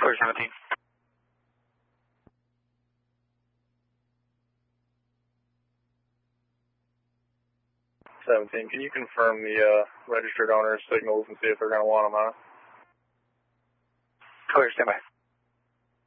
Clear 17. 17, can you confirm the registered owner's signals and see if they're going to want them out? Clear, stand by.